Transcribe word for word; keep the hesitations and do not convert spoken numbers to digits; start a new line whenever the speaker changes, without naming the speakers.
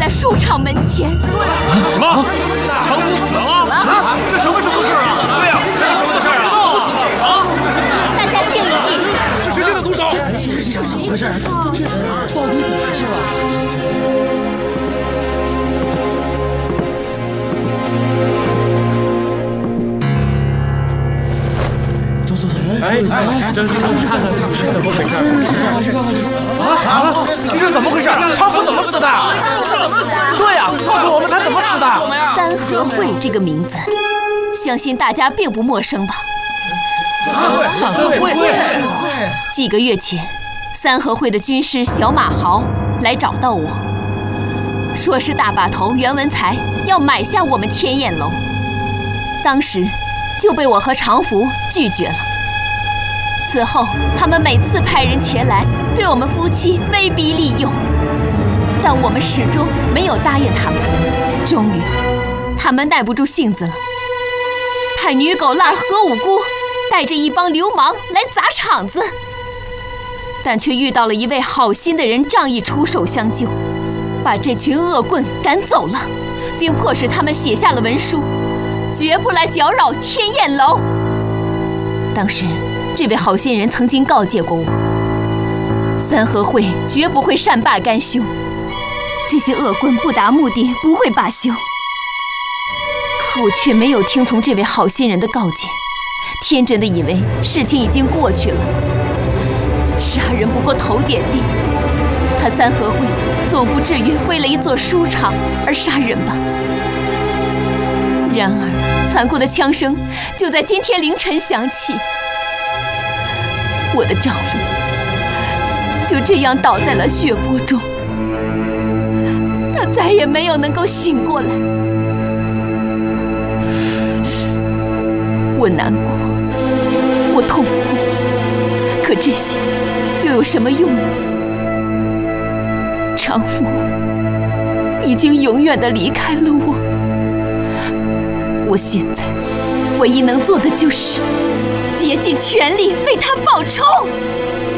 在书场门前。
什么？长夫死了？
了？
这什么时候的事啊？对呀，什么时候的事啊？啊！
大家静一静。
是谁先的毒手？
这是怎么回事？到底怎么回事啊？
哎哎，这这看看怎么回事？
啊！这是怎么回事？长夫怎么死的？对呀，告诉我们他怎么死的。
三合会这个名字，相信大家并不陌生吧？
三合会。
几个月前，三合会的军师小马豪来找到我，说是大把头袁文才要买下我们天燕楼，当时就被我和常福拒绝了。 此后，他们每次派人前来，对我们夫妻威逼利诱，但我们始终没有答应他们。终于，他们耐不住性子了，派女狗烂何五姑带着一帮流氓来砸场子，但却遇到了一位好心的人仗义出手相救，把这群恶棍赶走了，并迫使他们写下了文书，绝不来搅扰天燕楼。当时。 这位好心人曾经告诫过我，三合会绝不会善罢甘休，这些恶棍不达目的不会罢休。可我却没有听从这位好心人的告诫，天真的以为事情已经过去了。杀人不过头点地，他三合会总不至于为了一座书场而杀人吧？然而，残酷的枪声就在今天凌晨响起。 我的丈夫就这样倒在了血泊中，他再也没有能够醒过来。我难过，我痛苦，可这些又有什么用呢？丈夫已经永远地离开了我，我现在唯一能做的就是。 竭尽全力为他报仇。